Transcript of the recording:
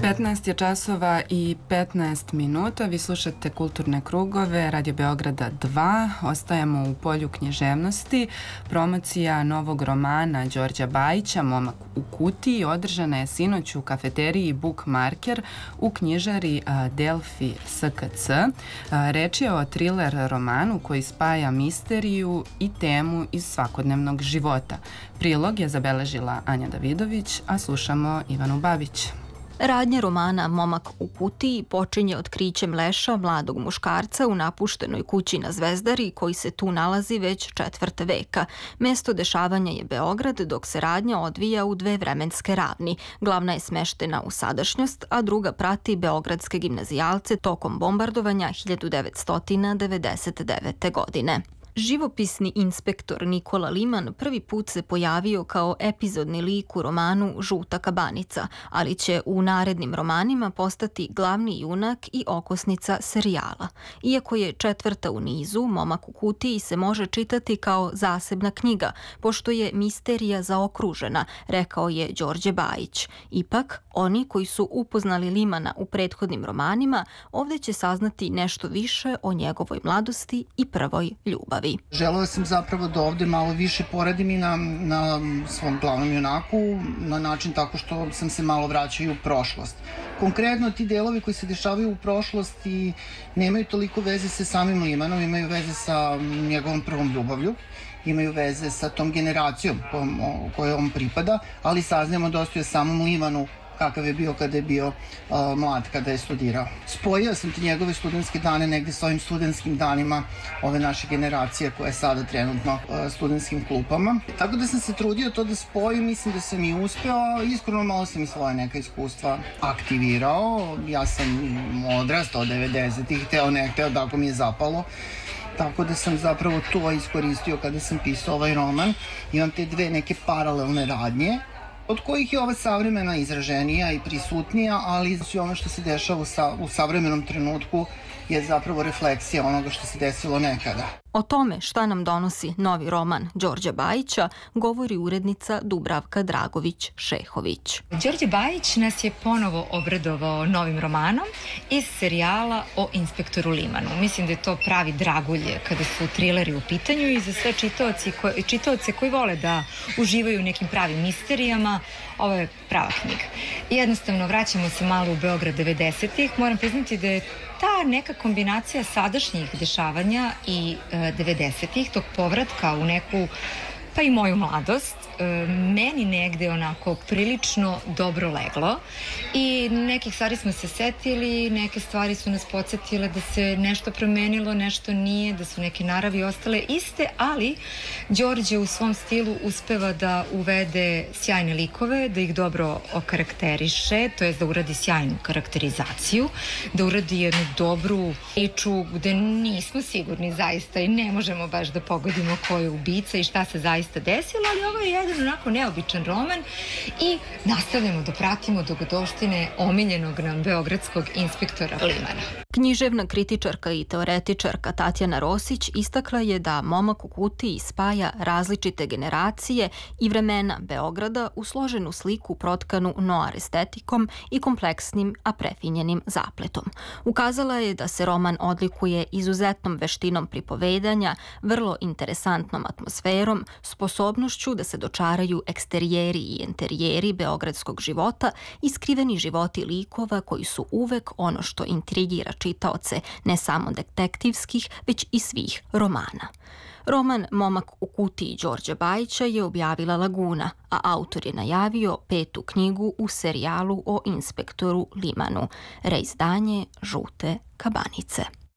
15 je časova i 15 minuta. Vi slušate Kulturne krugove Radio Beograda 2. Ostajemo u polju književnosti. Promocija novog romana Đorđa Bajića Momak u kutiji održana je sinoć u kafeteriji Book Marker u knjižari Delfi SKC. Reč je o triler romanu koji spaja misteriju i temu iz svakodnevnog života. Prilog je zabeležila Anja Davidović, a slušamo Ivanu Babić. Radnja romana Momak u kutiji počinje otkrićem leša mladog muškarca u napuštenoj kući na Zvezdari koji se tu nalazi već četvrt veka. Mesto dešavanja je Beograd, dok se radnja odvija u dve vremenske ravni. Glavna je smeštena u sadašnjost, a druga prati beogradske gimnazijalce tokom bombardovanja 1999. godine. Živopisni inspektor Nikola Liman prvi put se pojavio kao epizodni lik u romanu Žuta kabanica, ali će u narednim romanima postati glavni junak i okosnica serijala. Iako je četvrta u nizu, Momak u kutiji se može čitati kao zasebna knjiga, pošto je misterija zaokružena, rekao je Đorđe Bajić. Ipak, oni koji su upoznali Limana u prethodnim romanima, ovdje će saznati nešto više o njegovoj mladosti i prvoj ljubavi. Želeo sam zapravo da ovde malo više poradim i na svom glavnom junaku, na način tako što sam se malo vraćao u prošlost. Konkretno, ti delovi koji se dešavaju u prošlosti nemaju toliko veze sa samim Limanom, imaju veze sa njegovom prvom ljubavlju, imaju veze sa tom generacijom kojoj on pripada, ali saznajemo dosta o samom Limanu, kakav je bio kada je bio mlad, kada je studirao. Spojio sam te njegove studentske dane negde s ovim studentskim danima ove naše generacije koja je sada trenutno studentskim klupama. Tako da sam se trudio to da spojim, mislim da sam i uspeo, iskreno malo sam i svoje neka iskustva aktivirao. Ja sam odrastao 90-ih, hteo ne hteo, tako mi je zapalo. Tako da sam zapravo to iskoristio kada sam pisao ovaj roman. Imam te dve neke paralelne radnje, od kojih je ova savremena izraženija i prisutnija, ali sve ono što se dešava u savremenom trenutku je zapravo refleksija onoga što se desilo nekada. O tome šta nam donosi novi roman Đorđa Bajića govori urednica Dubravka Dragović-Šehović. Đorđe Bajić nas je ponovo obradovao novim romanom iz serijala o inspektoru Limanu. Mislim da je to pravi dragulje kada su trileri u pitanju i za sve čitaoce koji vole da uživaju u nekim pravim misterijama, ovo je prava knjiga. Jednostavno, vraćamo se malo u Beograd 90-ih. Moram priznati da je ta neka kombinacija sadašnjih dešavanja i 90-ih, tog povratka u neku, pa i moju mladost, meni negde onako prilično dobro leglo i nekih stvari smo se setili, neke stvari su nas podsjetile da se nešto promenilo, nešto nije, da su neke naravi ostale iste, ali Đorđe u svom stilu uspeva da uvede sjajne likove, da ih dobro okarakteriše, to je da uradi sjajnu karakterizaciju, da uradi jednu dobru priču gde nismo sigurni zaista i ne možemo baš da pogodimo ko je ubica i šta se zaista desilo, ali ovo je jedan onako neobičan roman i nastavljamo da pratimo dogodovštine omiljenog nam beogradskog inspektora Limana. Književna kritičarka i teoretičarka Tatjana Rosić istakla je da Momak u kutiji spaja različite generacije i vremena Beograda u složenu sliku protkanu noir estetikom i kompleksnim, a prefinjenim zapletom. Ukazala je da se roman odlikuje izuzetnom veštinom pripovedanja, vrlo interesantnom atmosferom, sposobnošću da se dočaraju eksterijeri i enterijeri beogradskog života i skriveni životi likova koji su uvek ono što intrigira čitaoce ne samo detektivskih, već i svih romana. Roman Momak u kutiji Đorđa Bajića je objavila Laguna, a autor je najavio 5. knjigu u serijalu o inspektoru Limanu, reizdanje Žute kabanice.